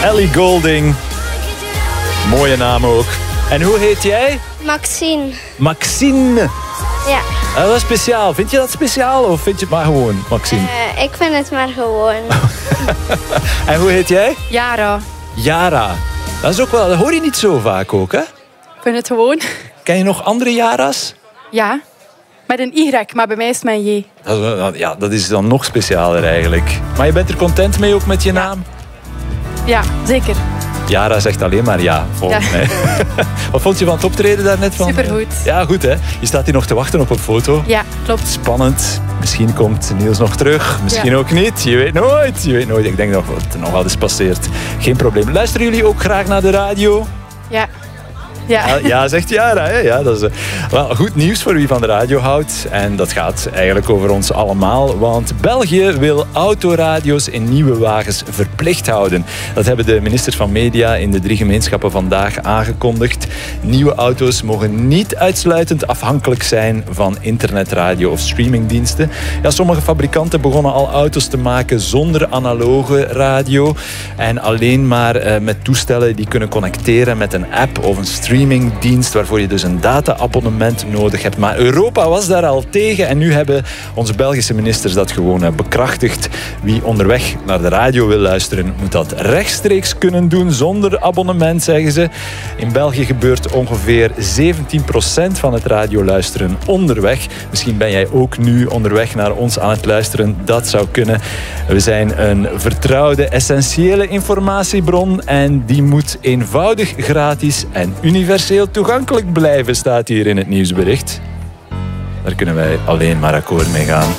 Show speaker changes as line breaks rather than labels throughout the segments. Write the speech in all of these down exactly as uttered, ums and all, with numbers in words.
Ellie Goulding. Mooie naam ook. En hoe heet jij?
Maxine.
Maxine.
Ja.
Uh, dat is speciaal. Vind je dat speciaal of vind je het maar gewoon, Maxine?
Uh, ik vind het maar gewoon.
En hoe heet jij?
Yara.
Yara. Dat is ook wel, dat hoor je niet zo vaak ook, hè?
Ik vind het gewoon.
Ken je nog andere Yara's?
Ja. Met een Y, maar bij mij is het met een J.
Dat is, ja, dat is dan nog specialer eigenlijk. Maar je bent er content mee ook met je naam?
Ja, zeker.
Yara zegt alleen maar ja, volgens
ja.
mij. Wat vond je van het optreden daarnet? Van?
Supergoed.
Ja, goed hè. Je staat hier nog te wachten op een foto.
Ja, klopt.
Spannend. Misschien komt Niels nog terug. Misschien ja. ook niet. Je weet nooit. Je weet nooit. Ik denk dat het nog wel eens passeert. Geen probleem. Luisteren jullie ook graag naar de radio?
Ja. Ja.
Ja, ja, zegt Yara. Hè? Ja, dat is uh, wel goed nieuws voor wie van de radio houdt. En dat gaat eigenlijk over ons allemaal. Want België wil autoradio's in nieuwe wagens verplicht houden. Dat hebben de ministers van Media in de drie gemeenschappen vandaag aangekondigd. Nieuwe auto's mogen niet uitsluitend afhankelijk zijn van internetradio of streamingdiensten. Ja, sommige fabrikanten begonnen al auto's te maken zonder analoge radio. En alleen maar uh, met toestellen die kunnen connecteren met een app of een streaming. streamingdienst waarvoor je dus een data-abonnement nodig hebt. Maar Europa was daar al tegen en nu hebben onze Belgische ministers dat gewoon bekrachtigd. Wie onderweg naar de radio wil luisteren, moet dat rechtstreeks kunnen doen zonder abonnement, zeggen ze. In België gebeurt ongeveer zeventien procent van het radioluisteren onderweg. Misschien ben jij ook nu onderweg naar ons aan het luisteren. Dat zou kunnen. We zijn een vertrouwde, essentiële informatiebron en die moet eenvoudig, gratis en universeel toegankelijk blijven, staat hier in het nieuwsbericht. Daar kunnen wij alleen maar akkoord mee gaan.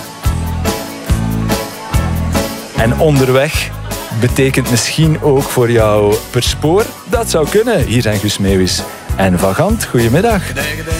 En onderweg betekent misschien ook voor jou per spoor. Dat zou kunnen. Hier zijn Guus Meeuwis en Van Gant. Goedemiddag.